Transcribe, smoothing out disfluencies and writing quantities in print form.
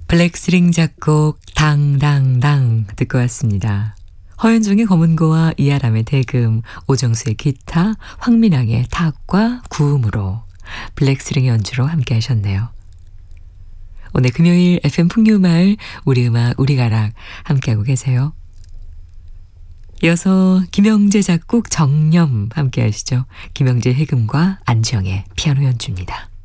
블랙스링 작곡 당당당 듣고 왔습니다. 허현중의 검은고와 이아람의 대금, 오정수의 기타, 황민항의 탁과 구음으로 블랙스링의 연주로 함께 하셨네요. 오늘 금요일 FM 풍류마을 우리 음악 우리 가락 함께하고 계세요. 이어서 김영재 작곡 정념 함께 하시죠. 김영재 해금과 안지영의 피아노 연주입니다.